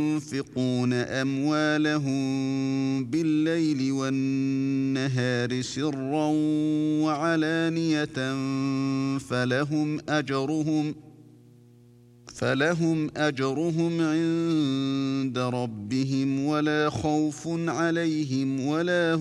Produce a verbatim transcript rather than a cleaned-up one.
ينفقون أموالهم بالليل والنهار سرا وعلانية فلهم أجرهم فلهم أجرهم عند ربهم ولا خوف عليهم ولا هم